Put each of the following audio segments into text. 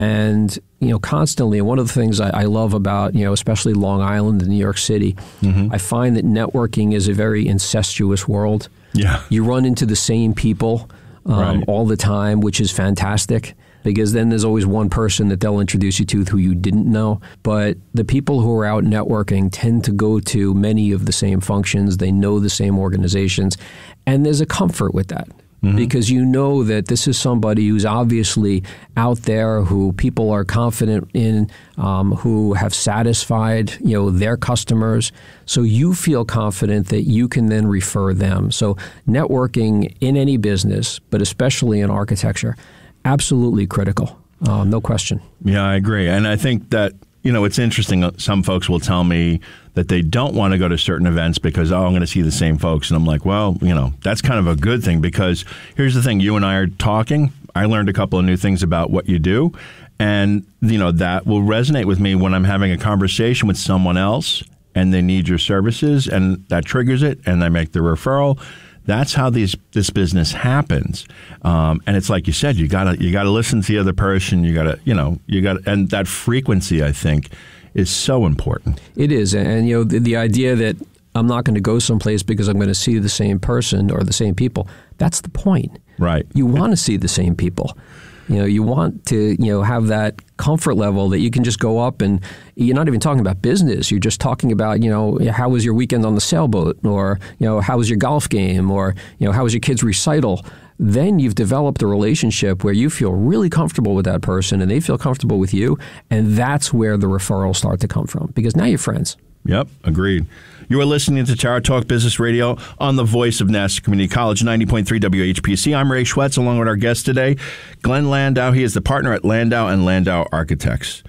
And, constantly, and one of the things I love about, especially Long Island and New York City, I find that networking is a very incestuous world. Yeah. You run into the same people all the time, which is fantastic, because then there's always one person that they'll introduce you to who you didn't know. But the people who are out networking tend to go to many of the same functions. They know the same organizations. And there's a comfort with that. Because you know that this is somebody who's obviously out there, who people are confident in, who have satisfied, their customers. So you feel confident that you can then refer them. So networking in any business, but especially in architecture, absolutely critical. No question. Yeah, I agree. And I think that, it's interesting. Some folks will tell me that they don't want to go to certain events because, I'm going to see the same folks. And I'm like, well, that's kind of a good thing, because here's the thing. You and I are talking. I learned a couple of new things about what you do. And, that will resonate with me when I'm having a conversation with someone else and they need your services, and that triggers it, and I make the referral. That's how this business happens, and it's like you said, you gotta listen to the other person. You gotta, and that frequency, I think, is so important. It is, and the idea that I'm not going to go someplace because I'm going to see the same person or the same people. That's the point, right? You want to see the same people. You want to, have that comfort level that you can just go up, and you're not even talking about business. You're just talking about, how was your weekend on the sailboat, or, how was your golf game, or, how was your kid's recital. Then you've developed a relationship where you feel really comfortable with that person and they feel comfortable with you. And that's where the referrals start to come from, because now you're friends. Yep, agreed. You are listening to Tara Talk Business Radio on the voice of Nassau Community College, 90.3 WHPC. I'm Ray Schwetz, along with our guest today, Glenn Landau. He is the partner at Landau and Landau Architects.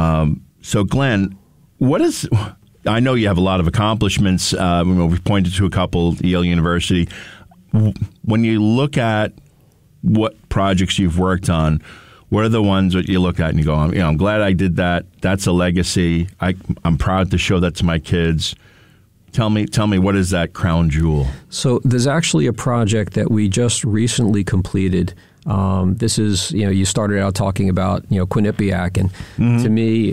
So, Glenn, I know you have a lot of accomplishments. We've pointed to a couple, Yale University. When you look at what projects you've worked on, what are the ones that you look at and you go, I'm glad I did that. That's a legacy. I'm proud to show that to my kids. Tell me, what is that crown jewel? So there's actually a project that we just recently completed. This is, you started out talking about, Quinnipiac, and to me,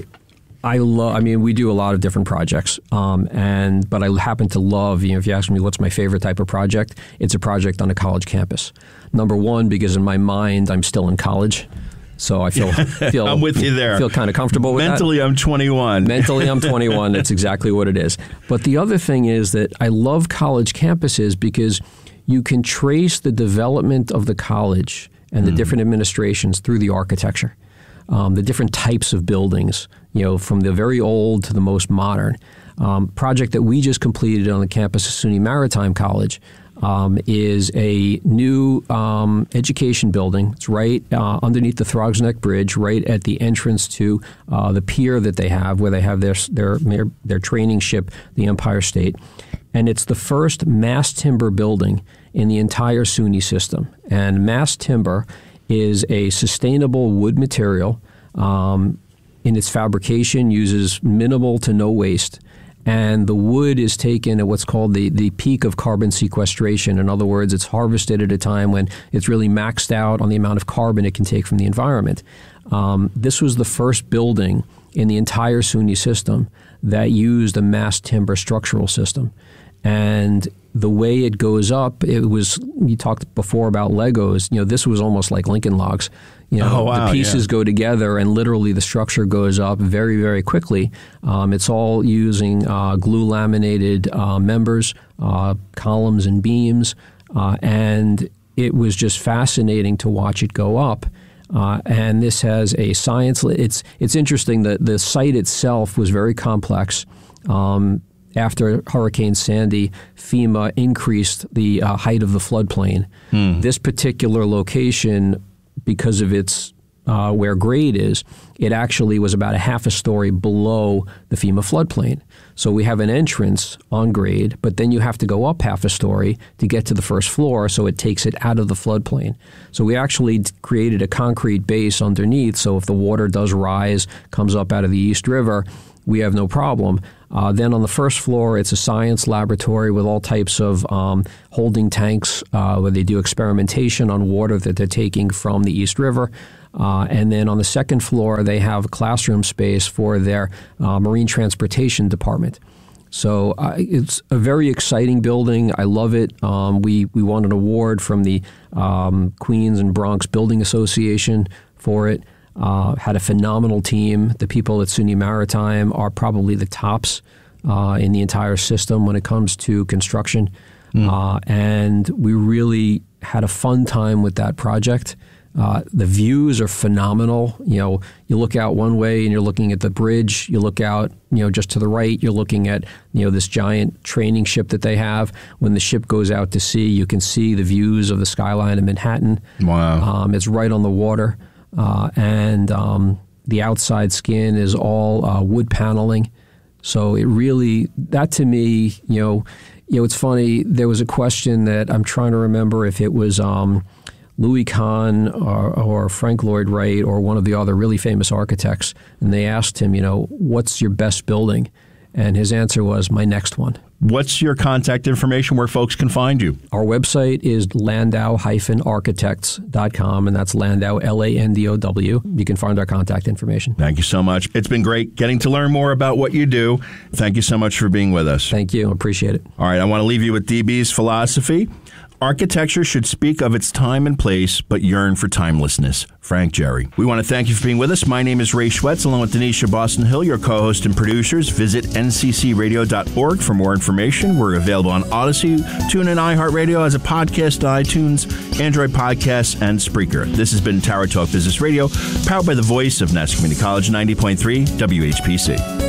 we do a lot of different projects, but I happen to love, if you ask me what's my favorite type of project, it's a project on a college campus. Number one, because in my mind, I'm still in college. So I feel I'm with you there. Feel kind of comfortable with Mentally, that. I'm 21. Mentally, I'm 21. That's exactly what it is. But the other thing is that I love college campuses because you can trace the development of the college and the different administrations through the architecture, the different types of buildings, from the very old to the most modern. Project that we just completed on the campus of SUNY Maritime College is a new education building. It's right underneath the Throgs Neck Bridge, right at the entrance to the pier that they have, where they have their training ship, the Empire State. And it's the first mass timber building in the entire SUNY system. And mass timber is a sustainable wood material. In its fabrication, uses minimal to no waste. And the wood is taken at what's called the peak of carbon sequestration. In other words, it's harvested at a time when it's really maxed out on the amount of carbon it can take from the environment. This was the first building in the entire SUNY system that used a mass timber structural system. And the way it goes up, you talked before about Legos, this was almost like Lincoln Logs. The pieces go together and literally the structure goes up very, very quickly. It's all using glue laminated members, columns and beams, and it was just fascinating to watch it go up. And this has a science. It's interesting that the site itself was very complex. After Hurricane Sandy, FEMA increased the height of the floodplain. This particular location, because of its where grade is, it actually was about a half a story below the FEMA floodplain. So we have an entrance on grade, but then you have to go up half a story to get to the first floor, so it takes it out of the floodplain. So we actually created a concrete base underneath, so if the water does rise, comes up out of the East River, we have no problem. Then on the first floor, it's a science laboratory with all types of holding tanks where they do experimentation on water that they're taking from the East River. And then on the second floor, they have a classroom space for their marine transportation department. So it's a very exciting building. I love it. We won an award from the Queens and Bronx Building Association for it. Had a phenomenal team. The people at SUNY Maritime are probably the tops in the entire system when it comes to construction. And we really had a fun time with that project. The views are phenomenal. You look out one way and you're looking at the bridge. You look out, just to the right, you're looking at, this giant training ship that they have. When the ship goes out to sea, you can see the views of the skyline of Manhattan. Wow. It's right on the water. And the outside skin is all wood paneling. So it really, that to me, it's funny. There was a question that I'm trying to remember if it was Louis Kahn or Frank Lloyd Wright or one of the other really famous architects, and they asked him, what's your best building? And his answer was, my next one. What's your contact information where folks can find you? Our website is landau-architects.com, and that's Landau, Landow. You can find our contact information. Thank you so much. It's been great getting to learn more about what you do. Thank you so much for being with us. Thank you. Appreciate it. All right. I want to leave you with DB's philosophy. Architecture should speak of its time and place, but yearn for timelessness. Frank Gehry. We want to thank you for being with us. My name is Ray Schwetz, along with Denisha Boston Hill, your co-host and producers. Visit nccradio.org for more information. We're available on Odyssey, TuneIn, iHeartRadio as a podcast on iTunes, Android Podcasts, and Spreaker. This has been Tower Talk Business Radio, powered by the voice of Nassau Community College, 90.3 WHPC.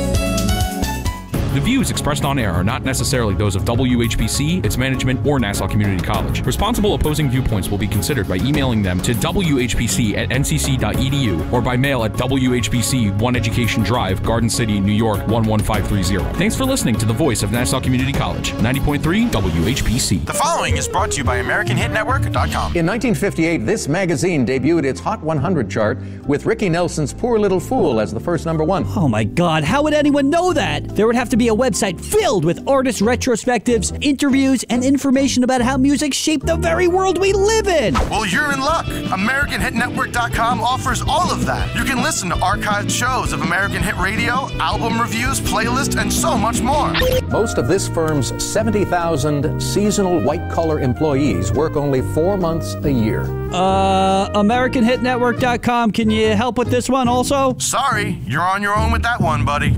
The views expressed on air are not necessarily those of WHPC, its management, or Nassau Community College. Responsible opposing viewpoints will be considered by emailing them to whpc@ncc.edu or by mail at WHPC 1 Education Drive, Garden City, New York 11530. Thanks for listening to the voice of Nassau Community College, 90.3 WHPC. The following is brought to you by AmericanHitNetwork.com. In 1958, this magazine debuted its Hot 100 chart with Ricky Nelson's Poor Little Fool as the first number one. Oh my God, how would anyone know that? There would have to be a website filled with artist retrospectives, interviews, and information about how music shaped the very world we live in. Well, you're in luck. AmericanHitNetwork.com offers all of that. You can listen to archived shows of American Hit Radio, album reviews, playlists, and so much more. Most of this firm's 70,000 seasonal white-collar employees work only 4 months a year. AmericanHitNetwork.com, can you help with this one also? Sorry, you're on your own with that one, buddy.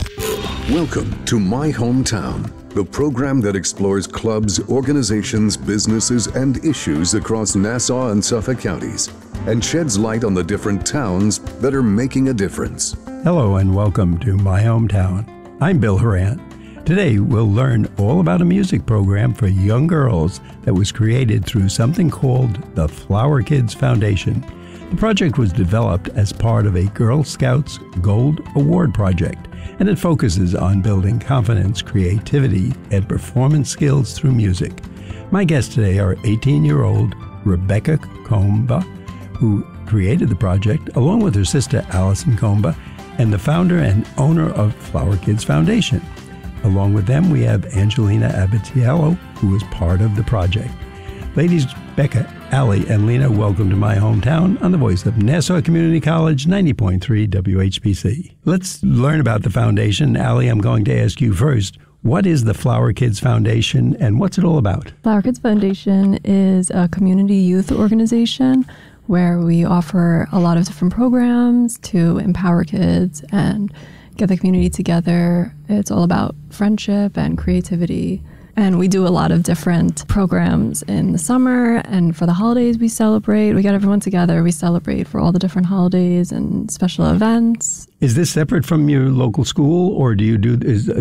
Welcome to My Hometown, the program that explores clubs, organizations, businesses, and issues across Nassau and Suffolk counties and sheds light on the different towns that are making a difference. Hello and welcome to My Hometown. I'm Bill Horan. Today we'll learn all about a music program for young girls that was created through something called the Flower Kids Foundation. The project was developed as part of a Girl Scouts Gold Award project, and it focuses on building confidence, creativity, and performance skills through music. My guests today are 18-year-old Rebecca Comba, who created the project, along with her sister Allison Comba, and the founder and owner of Flower Kids Foundation. Along with them, we have Angelina Abatiello, who is part of the project. Ladies, Becca, Allie, and Lena, welcome to My Hometown on the voice of Nassau Community College, 90.3 WHPC. Let's learn about the foundation. Allie, I'm going to ask you first, what is the Flower Kids Foundation and what's it all about? Flower Kids Foundation is a community youth organization where we offer a lot of different programs to empower kids and get the community together. It's all about friendship and creativity. And we do a lot of different programs in the summer, and for the holidays we celebrate. We get everyone together. We celebrate for all the different holidays and special events. Is this separate from your local school, or do you do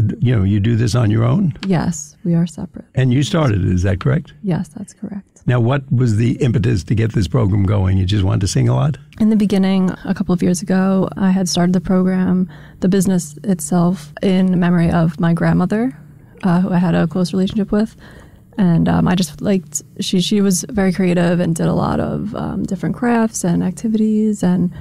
you do this on your own? Yes, we are separate. And you started it, is that correct? Yes, that's correct. Now, what was the impetus to get this program going? You just wanted to sing a lot? In the beginning, a couple of years ago, I had started the program, the business itself, in memory of my grandmother, who I had a close relationship with. And I just liked, she was very creative and did a lot of different crafts and activities, and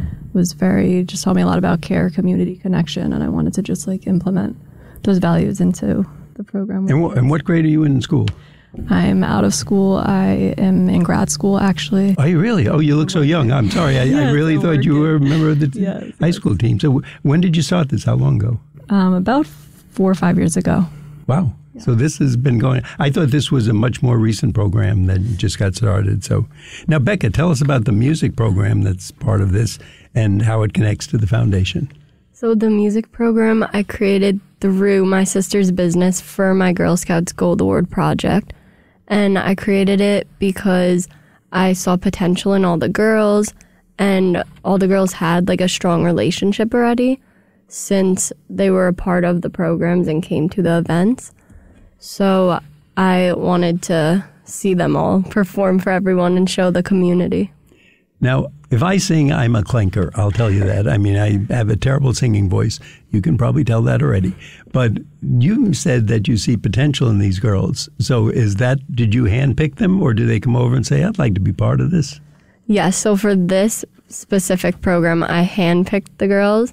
just taught me a lot about care, community connection, and I wanted to just implement those values into the program. And what grade are you in school? I'm out of school. I am in grad school, actually. Are you really? Oh, you look so young. I'm sorry. I really thought you were a member of the high school team. So when did you start this? How long ago? About 4 or 5 years ago. Wow. Yeah. So this has been going. I thought this was a much more recent program that just got started. So now, Becca, tell us about the music program that's part of this and how it connects to the foundation. So the music program I created through my sister's business for my Girl Scouts Gold Award project. And I created it because I saw potential in all the girls, and all the girls had like a strong relationship already since they were a part of the programs and came to the events. So I wanted to see them all perform for everyone and show the community. Now, if I sing, I'm a clinker. I'll tell you that. I mean, I have a terrible singing voice. You can probably tell that already. But you said that you see potential in these girls. So did you handpick them, or do they come over and say, I'd like to be part of this? Yes. So for this specific program, I handpicked the girls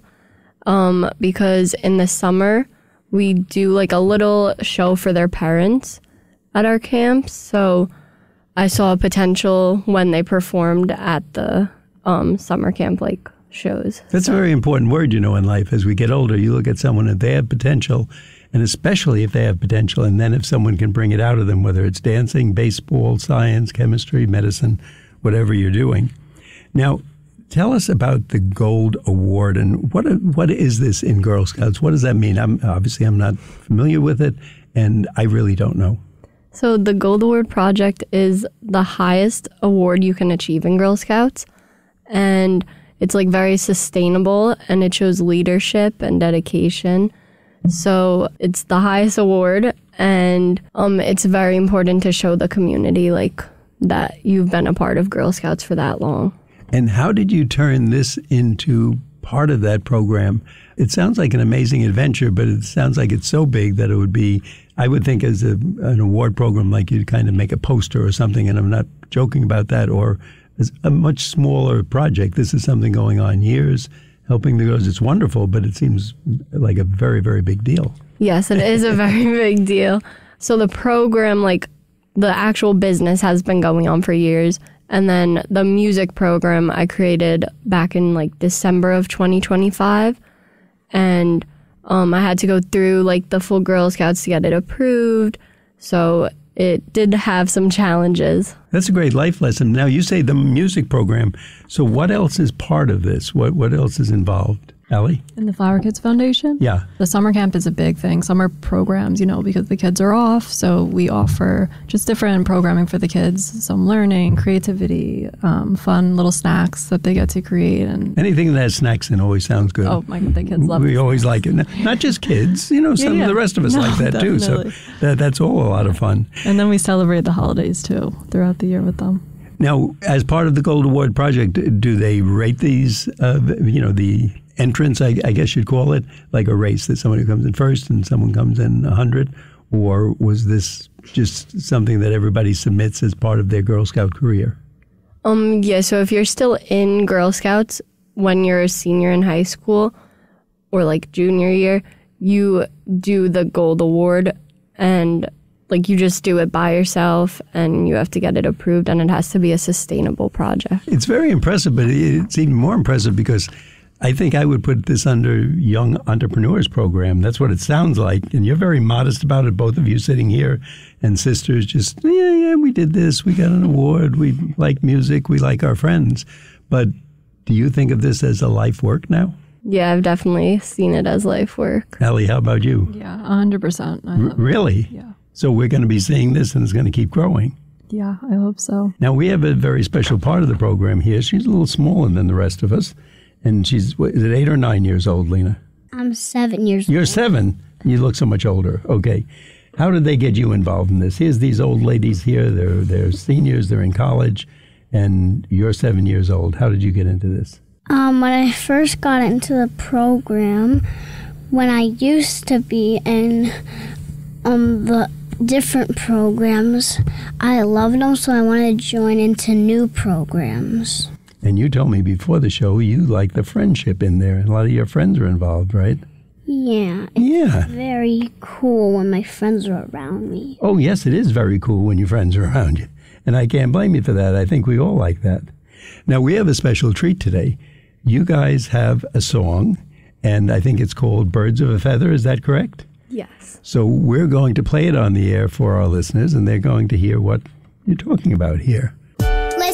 because in the summer, we do like a little show for their parents at our camps. So I saw potential when they performed at the summer camp like shows. That's a very important word, in life. As we get older, you look at someone and they have potential, and especially if they have potential, and then if someone can bring it out of them, whether it's dancing, baseball, science, chemistry, medicine, whatever you're doing. Now, tell us about the Gold Award, and what is this in Girl Scouts? What does that mean? I'm not familiar with it, and I really don't know. So the Gold Award project is the highest award you can achieve in Girl Scouts, and it's like very sustainable, and it shows leadership and dedication. So it's the highest award, and it's very important to show the community like that you've been a part of Girl Scouts for that long. And how did you turn this into part of that program? It sounds like an amazing adventure, but it sounds like it's so big that it would be, I would think, as an award program, like you'd kind of make a poster or something, and I'm not joking about that, or as a much smaller project. This is something going on years, helping the girls. It's wonderful, but it seems like a very, very big deal. Yes, it is a very big deal. So the program, like the actual business, has been going on for years. And then the music program I created back in like December of 2025. And I had to go through like the full Girl Scouts to get it approved. So it did have some challenges. That's a great life lesson. Now, you say the music program. So what else is part of this? What else is involved? Allie? In the Flower Kids Foundation? Yeah. The summer camp is a big thing. Summer programs, because the kids are off. So we offer just different programming for the kids. Some learning, creativity, fun little snacks that they get to create. And anything that has snacks in always sounds good. Oh, my God, the kids love it. We always like it. Not just kids. Some of the rest of us like that too. So that's all a lot of fun. And then we celebrate the holidays too throughout the year with them. Now, as part of the Gold Award project, do they rate these, the entrance, I guess you'd call it, like a race, that somebody comes in first and someone comes in 100? Or was this just something that everybody submits as part of their Girl Scout career? Yeah, so if you're still in Girl Scouts when you're a senior in high school or like junior year, you do the Gold Award, and like you just do it by yourself and you have to get it approved, and it has to be a sustainable project. It's very impressive, but it's even more impressive because I think I would put this under Young Entrepreneurs Program. That's what it sounds like. And you're very modest about it, both of you sitting here, and sisters just, we did this. We got an award. We like music. We like our friends. But do you think of this as a life work now? Yeah, I've definitely seen it as life work. Allie, how about you? Yeah, 100%. Really? Yeah. So we're going to be seeing this, and it's going to keep growing. Yeah, I hope so. Now, we have a very special part of the program here. She's a little smaller than the rest of us. And she's, is it 8 or 9 years old, Lena? I'm 7 years old. You're 7? You look so much older. Okay. How did they get you involved in this? Here's these old ladies here. They're seniors. They're in college. And you're 7 years old. How did you get into this? When I first got into the program, when I used to be in the different programs, I loved them, so I wanted to join into new programs. And you told me before the show you like the friendship in there, and a lot of your friends are involved, right? Yeah. It's very cool when my friends are around me. Oh, yes, it is very cool when your friends are around you. And I can't blame you for that. I think we all like that. Now, we have a special treat today. You guys have a song, and I think it's called Birds of a Feather. Is that correct? Yes. So we're going to play it on the air for our listeners, and they're going to hear what you're talking about here.